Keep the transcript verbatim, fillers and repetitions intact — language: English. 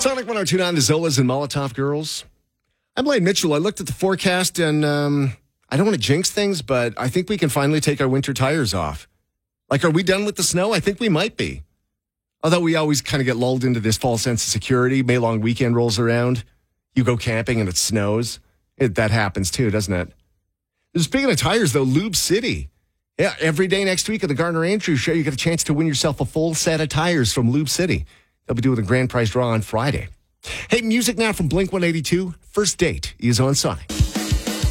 Sonic one oh two point nine, the Zolas and Molotov Girls. I'm Blaine Mitchell. I looked at the forecast and um, I don't want to jinx things, but I think we can finally take our winter tires off. Like, are we done with the snow? I think we might be. Although we always kind of get lulled into this false sense of security. May long weekend rolls around. You go camping and it snows. It, that happens too, doesn't it? Speaking of tires, though, Lube City. Yeah, every day next week at the Gardner Andrews Show, you get a chance to win yourself a full set of tires from Lube City. They'll be doing a grand prize draw on Friday. Hey, music now from Blink one eighty-two. First Date is on Sonic.